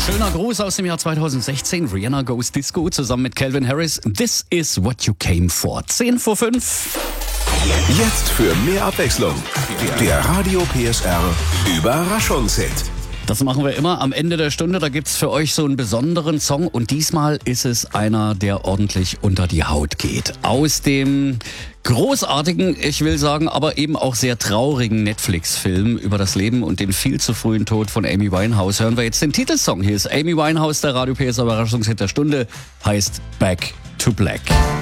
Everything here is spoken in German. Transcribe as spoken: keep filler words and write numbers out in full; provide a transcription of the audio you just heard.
Schöner Gruß aus dem Jahr zweitausendsechzehn. Rihanna Goes Disco zusammen mit Calvin Harris. This is what you came for. zehn vor fünf. Jetzt für mehr Abwechslung. Der Radio P S R Überraschungshit. Das machen wir immer am Ende der Stunde. Da gibt's für euch so einen besonderen Song. Und diesmal ist es einer, der ordentlich unter die Haut geht. Aus dem großartigen, ich will sagen, aber eben auch sehr traurigen Netflix-Film über das Leben und den viel zu frühen Tod von Amy Winehouse hören wir jetzt den Titelsong. Hier ist Amy Winehouse, der Radio P S R Überraschungshit der Stunde, heißt Back to Black.